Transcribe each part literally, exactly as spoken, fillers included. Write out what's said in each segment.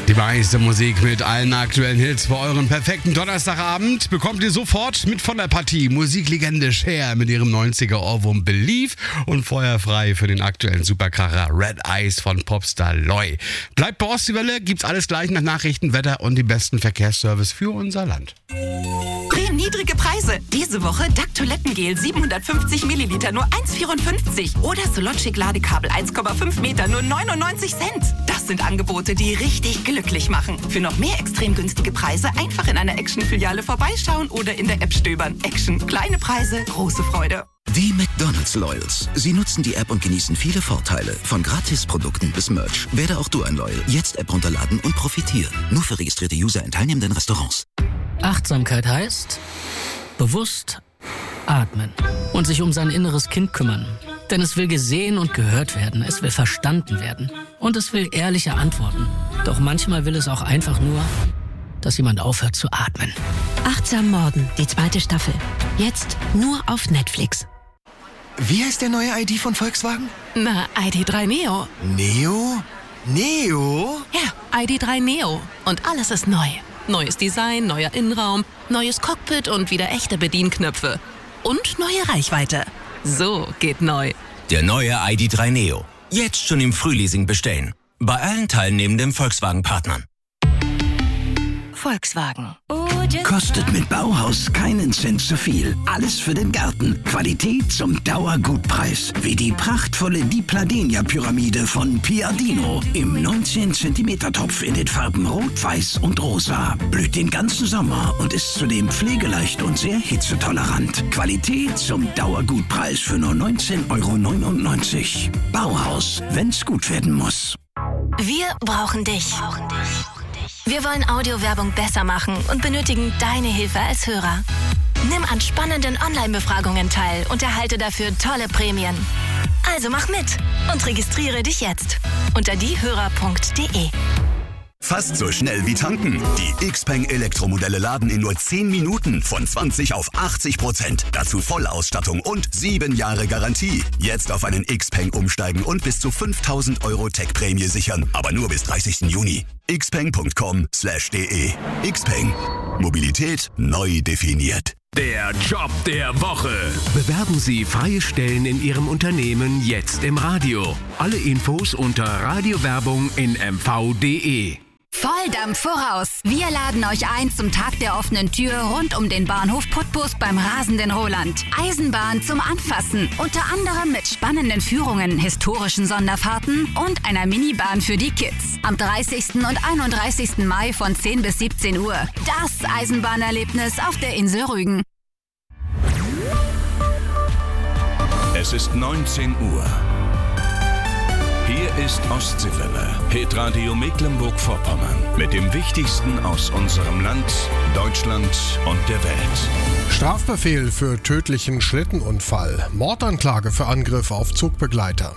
Die meiste Musik mit allen aktuellen Hits für euren perfekten Donnerstagabend bekommt ihr sofort mit von der Partie. Musiklegende Cher mit ihrem neunziger-Ohrwurm Believe und feuerfrei für den aktuellen Superkracher Red Eyes von Popstar Loy. Bleibt bei Ostseewelle, gibt's alles gleich nach Nachrichten, Wetter und die besten Verkehrsservice für unser Land. Bremen niedrige Preise. Diese Woche D A C Toilettengel siebenhundertfünfzig Milliliter nur eins Komma vierundfünfzig oder Solotschik Ladekabel eins Komma fünf Meter nur neunundneunzig Cent. Das sind Angebote, die richtig glücklich machen. Für noch mehr extrem günstige Preise einfach in einer Action-Filiale vorbeischauen oder in der App stöbern. Action. Kleine Preise, große Freude. Die McDonald's Loyals. Sie nutzen die App und genießen viele Vorteile. Von Gratisprodukten bis Merch. Werde auch du ein Loyal. Jetzt App runterladen und profitieren. Nur für registrierte User in teilnehmenden Restaurants. Achtsamkeit heißt bewusst atmen und sich um sein inneres Kind kümmern. Denn es will gesehen und gehört werden, es will verstanden werden und es will ehrliche Antworten. Doch manchmal will es auch einfach nur, dass jemand aufhört zu atmen. Achtsam Morden, die zweite Staffel. Jetzt nur auf Netflix. Wie heißt der neue I D von Volkswagen? Na, I D drei Neo. Neo? Neo? Ja, I D drei Neo. Und alles ist neu. Neues Design, neuer Innenraum, neues Cockpit und wieder echte Bedienknöpfe. Und neue Reichweite. So geht neu. Der neue I D drei Neo. Jetzt schon im Frühleasing bestellen. Bei allen teilnehmenden Volkswagen-Partnern. Volkswagen. Kostet mit Bauhaus keinen Cent zu viel. Alles für den Garten. Qualität zum Dauergutpreis. Wie die prachtvolle Di Pladenia-Pyramide von Piadino. Im neunzehn Zentimeter Topf in den Farben Rot, Weiß und Rosa. Blüht den ganzen Sommer und ist zudem pflegeleicht und sehr hitzetolerant. Qualität zum Dauergutpreis für nur neunzehn Euro neunundneunzig. Bauhaus, wenn's gut werden muss. Wir brauchen dich. Wir wollen Audiowerbung besser machen und benötigen deine Hilfe als Hörer. Nimm an spannenden Online-Befragungen teil und erhalte dafür tolle Prämien. Also mach mit und registriere dich jetzt unter diehörer punkt de. Fast so schnell wie tanken. Die Xpeng Elektromodelle laden in nur zehn Minuten von zwanzig auf achtzig Prozent. Dazu Vollausstattung und sieben Jahre Garantie. Jetzt auf einen Xpeng umsteigen und bis zu fünftausend Euro Tech-Prämie sichern. Aber nur bis dreißigsten Juni. xpeng punkt com slash de. Xpeng. Mobilität neu definiert. Der Job der Woche. Bewerben Sie freie Stellen in Ihrem Unternehmen jetzt im Radio. Alle Infos unter Radiowerbung in m v punkt de. Volldampf voraus! Wir laden euch ein zum Tag der offenen Tür rund um den Bahnhof Putbus beim rasenden Roland. Eisenbahn zum Anfassen, unter anderem mit spannenden Führungen, historischen Sonderfahrten und einer Minibahn für die Kids. Am dreißigsten und einunddreißigsten Mai von zehn bis siebzehn Uhr. Das Eisenbahnerlebnis auf der Insel Rügen. Es ist neunzehn Uhr. Hier ist Ostseewelle, Hitradio Mecklenburg-Vorpommern. Mit dem Wichtigsten aus unserem Land, Deutschland und der Welt. Strafbefehl für tödlichen Schlittenunfall. Mordanklage für Angriff auf Zugbegleiter.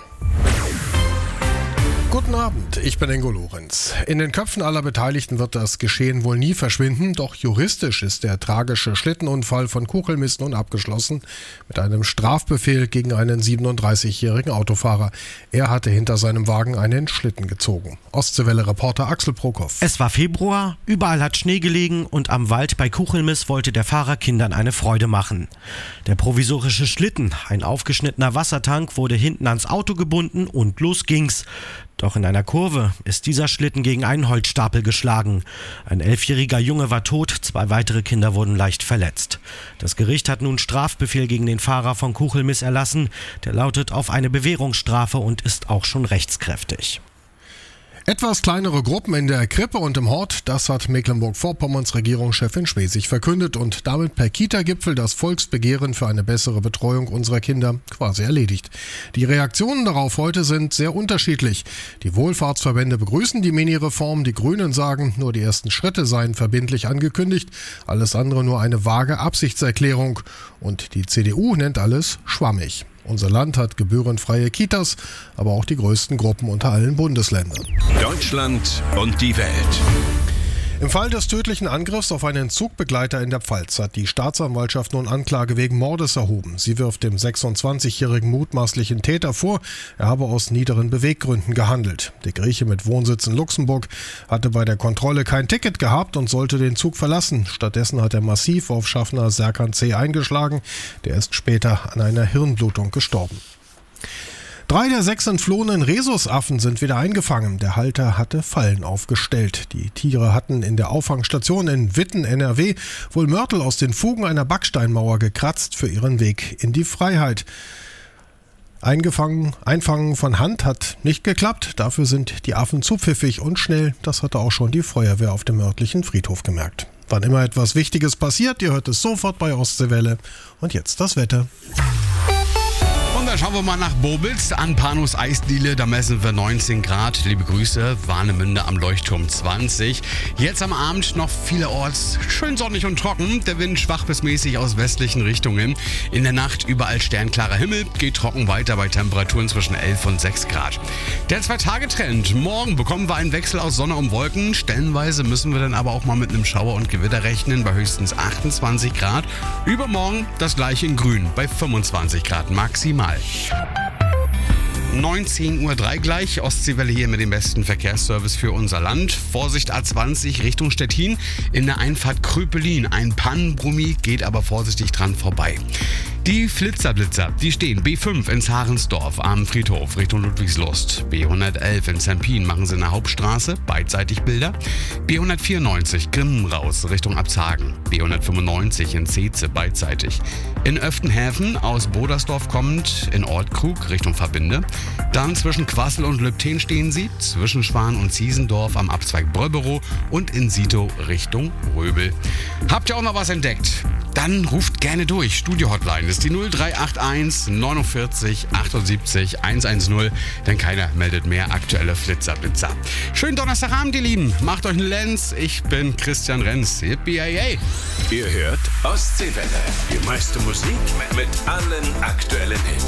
Guten Abend, ich bin Ingo Lorenz. In den Köpfen aller Beteiligten wird das Geschehen wohl nie verschwinden, doch juristisch ist der tragische Schlittenunfall von Kuchelmist nun abgeschlossen mit einem Strafbefehl gegen einen siebenunddreißigjährigen Autofahrer. Er hatte hinter seinem Wagen einen Schlitten gezogen. Ostseewelle-Reporter Axel Prokop. Es war Februar, überall hat Schnee gelegen und am Wald bei Kuchelmist wollte der Fahrer Kindern eine Freude machen. Der provisorische Schlitten, ein aufgeschnittener Wassertank, wurde hinten ans Auto gebunden und los ging's. Doch in einer Kurve ist dieser Schlitten gegen einen Holzstapel geschlagen. Ein elfjähriger Junge war tot, zwei weitere Kinder wurden leicht verletzt. Das Gericht hat nun Strafbefehl gegen den Fahrer von Kuchelmist erlassen. Der lautet auf eine Bewährungsstrafe und ist auch schon rechtskräftig. Etwas kleinere Gruppen in der Krippe und im Hort, das hat Mecklenburg-Vorpommerns Regierungschefin Schwesig verkündet und damit per Kita-Gipfel das Volksbegehren für eine bessere Betreuung unserer Kinder quasi erledigt. Die Reaktionen darauf heute sind sehr unterschiedlich. Die Wohlfahrtsverbände begrüßen die Mini-Reform, die Grünen sagen, nur die ersten Schritte seien verbindlich angekündigt, alles andere nur eine vage Absichtserklärung und die C D U nennt alles schwammig. Unser Land hat gebührenfreie Kitas, aber auch die größten Gruppen unter allen Bundesländern. Deutschland und die Welt. Im Fall des tödlichen Angriffs auf einen Zugbegleiter in der Pfalz hat die Staatsanwaltschaft nun Anklage wegen Mordes erhoben. Sie wirft dem sechsundzwanzigjährigen mutmaßlichen Täter vor, er habe aus niederen Beweggründen gehandelt. Der Grieche mit Wohnsitz in Luxemburg hatte bei der Kontrolle kein Ticket gehabt und sollte den Zug verlassen. Stattdessen hat er massiv auf Schaffner Serkan C. eingeschlagen. Der ist später an einer Hirnblutung gestorben. Drei der sechs entflohenen Rhesusaffen sind wieder eingefangen. Der Halter hatte Fallen aufgestellt. Die Tiere hatten in der Auffangstation in Witten, N R W, wohl Mörtel aus den Fugen einer Backsteinmauer gekratzt für ihren Weg in die Freiheit. Eingefangen, Einfangen von Hand hat nicht geklappt. Dafür sind die Affen zu pfiffig und schnell. Das hatte auch schon die Feuerwehr auf dem örtlichen Friedhof gemerkt. Wann immer etwas Wichtiges passiert, ihr hört es sofort bei Ostseewelle. Und jetzt das Wetter. Und dann schauen wir mal nach Bobitz an Panus Eisdiele. Da messen wir neunzehn Grad. Liebe Grüße, Warnemünde am Leuchtturm zwanzig. Jetzt am Abend noch vielerorts schön sonnig und trocken. Der Wind schwach bis mäßig aus westlichen Richtungen. In der Nacht überall sternklarer Himmel. Geht trocken weiter bei Temperaturen zwischen elf und sechs Grad. Der Zwei-Tage-Trend. Morgen bekommen wir einen Wechsel aus Sonne und Wolken. Stellenweise müssen wir dann aber auch mal mit einem Schauer und Gewitter rechnen bei höchstens achtundzwanzig Grad. Übermorgen das gleiche in Grün bei fünfundzwanzig Grad maximal. neunzehn Uhr drei gleich, Ostseewelle hier mit dem besten Verkehrsservice für unser Land. Vorsicht A zwanzig Richtung Stettin, in der Einfahrt Kröpelin. Ein Pannenbrummi geht aber vorsichtig dran vorbei. Die Flitzerblitzer, die stehen B fünf in Zarensdorf am Friedhof Richtung Ludwigslust. B hundertelf in Zempin machen sie in der Hauptstraße, beidseitig Bilder. B hundertvierundneunzig Grimmen raus Richtung Abzagen. B hundertfünfundneunzig in Zeze beidseitig. In Öftenhäfen aus Bodersdorf kommend in Ortkrug Richtung Verbinde. Dann zwischen Quassel und Lübten stehen sie, zwischen Schwan und Ziesendorf am Abzweig Bröllbüro und in Sito Richtung Röbel. Habt ihr auch noch was entdeckt? Dann ruft gerne durch. Studio-Hotline ist die null drei acht eins neunundvierzig achtundsiebzig hundertzehn, denn keiner meldet mehr aktuelle Flitzerblitzer. Schönen Donnerstagabend, ihr Lieben. Macht euch einen Lenz. Ich bin Christian Renz. Yippie, yay. Ihr hört Ostseewelle. Die meiste Musik mit allen aktuellen Hits.